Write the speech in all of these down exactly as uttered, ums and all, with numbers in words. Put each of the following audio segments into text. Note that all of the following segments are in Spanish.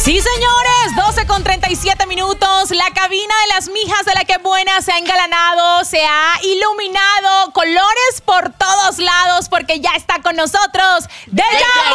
Sí, señores, doce con treinta y siete minutos. La cabina de las mijas de La Que Buena se ha engalanado, se ha iluminado, colores por todos lados, porque ya está con nosotros Deja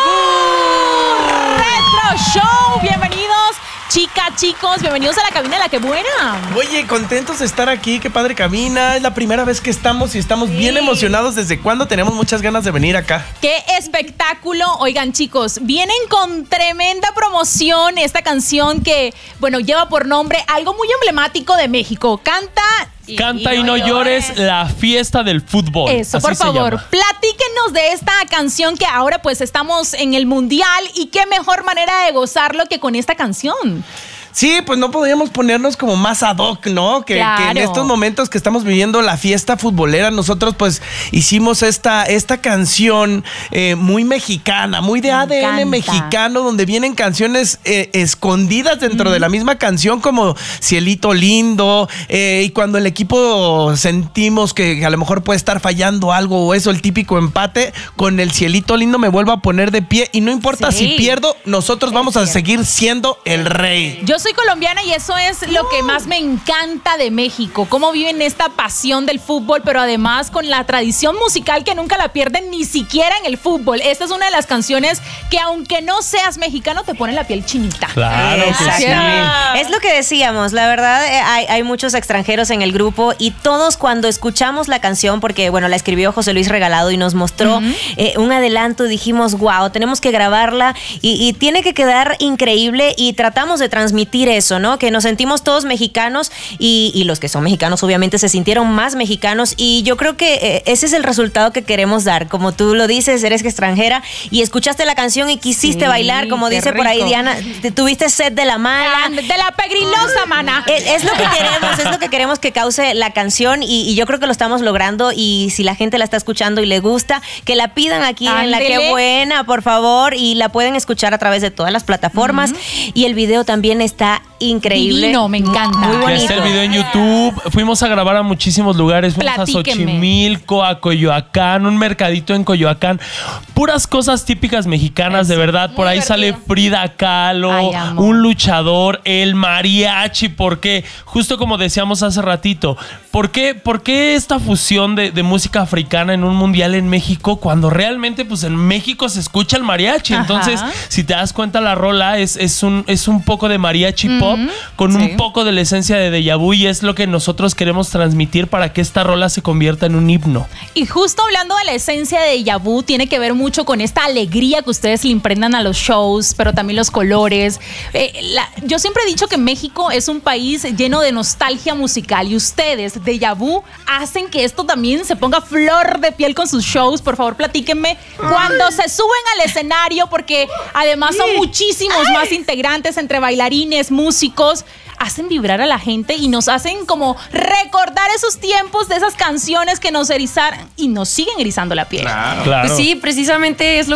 Vu Retro Show. Bienvenidos, chicas, chicos, bienvenidos a la cabina de La Que Buena. Oye, contentos de estar aquí, qué padre cabina. Es la primera vez que estamos y estamos sí. bien emocionados. ¿Desde cuándo tenemos muchas ganas de venir acá? ¡Qué espectáculo! Oigan, chicos, vienen con tremenda promoción esta canción que, bueno, lleva por nombre algo muy emblemático de México. Canta... Y, Canta y, y no, no llores. llores, la fiesta del fútbol. Eso, así por favor, llama. Platíquenos de esta canción que ahora pues estamos en el Mundial y qué mejor manera de gozarlo que con esta canción. Sí, pues no podríamos ponernos como más ad hoc, ¿no? Que, claro. que en estos momentos que estamos viviendo la fiesta futbolera, nosotros pues hicimos esta, esta canción eh, muy mexicana, muy de Me A D N encanta. Mexicano, donde vienen canciones eh, escondidas dentro mm. de la misma canción, como Cielito Lindo, eh, y cuando el equipo sentimos que a lo mejor puede estar fallando algo o eso, el típico empate, con el Cielito Lindo me vuelvo a poner de pie y no importa sí. si pierdo, nosotros vamos a seguir siendo el rey. Yo soy colombiana y eso es lo que más me encanta de México, cómo viven esta pasión del fútbol, pero además con la tradición musical que nunca la pierden ni siquiera en el fútbol. Esta es una de las canciones que aunque no seas mexicano te pone la piel chinita. Claro que sí. Es lo que decíamos, la verdad hay, hay muchos extranjeros en el grupo y todos cuando escuchamos la canción, porque bueno, la escribió José Luis Regalado y nos mostró uh-huh. eh, un adelanto, dijimos, wow, tenemos que grabarla y, y tiene que quedar increíble y tratamos de transmitir eso, ¿no? Que nos sentimos todos mexicanos y, y los que son mexicanos obviamente se sintieron más mexicanos y yo creo que eh, ese es el resultado que queremos dar. Como tú lo dices, eres extranjera y escuchaste la canción y quisiste sí, bailar, como dice rico. Por ahí Diana, te tuviste sed de la mala. De la pegrilosa, mana. Es, es lo que queremos, es lo que queremos que cause la canción y, y yo creo que lo estamos logrando y si la gente la está escuchando y le gusta, que la pidan aquí Ándele. En La Que Buena, por favor, y la pueden escuchar a través de todas las plataformas uh-huh. y el video también está Está increíble. Divino, me encanta. Muy bonito. Ya está el video en YouTube. Fuimos a grabar a muchísimos lugares. Fuimos Platíqueme. a Xochimilco, a Coyoacán, un mercadito en Coyoacán. Puras cosas típicas mexicanas, Eso. de verdad. Por Muy ahí divertido. Sale Frida Kahlo, Ay, un luchador, el mariachi. ¿Por qué? Justo como decíamos hace ratito. ¿Por qué, por qué esta fusión de, de música africana en un mundial en México cuando realmente pues en México se escucha el mariachi? Ajá. Entonces, si te das cuenta, la rola es, es, un, es un poco de mariachi pop mm-hmm. con sí. un poco de la esencia de Deja Vu y es lo que nosotros queremos transmitir para que esta rola se convierta en un himno. Y justo hablando de la esencia de Deja Vu, tiene que ver mucho con esta alegría que ustedes le impregnan a los shows, pero también los colores. Eh, la, yo siempre he dicho que México es un país lleno de nostalgia musical y ustedes, Deja Vu, hacen que esto también se ponga flor de piel con sus shows. Por favor, platíquenme cuando se suben al escenario, porque además son muchísimos Ay. más integrantes entre bailarines, músicos, hacen vibrar a la gente y nos hacen como recordar esos tiempos de esas canciones que nos erizaron y nos siguen erizando la piel. Claro. Claro. Pues sí, precisamente es lo